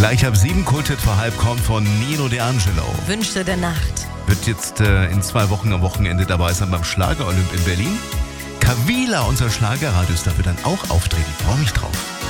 Gleich ab 7 Kulthit vor halb kommt von Nino D'Angelo. Wünsche der Nacht. Wird jetzt in 2 Wochen am Wochenende dabei sein beim Schlager-Olymp in Berlin. Kavila, unser Schlagerradiostar, wird dann auch auftreten. Freue mich drauf.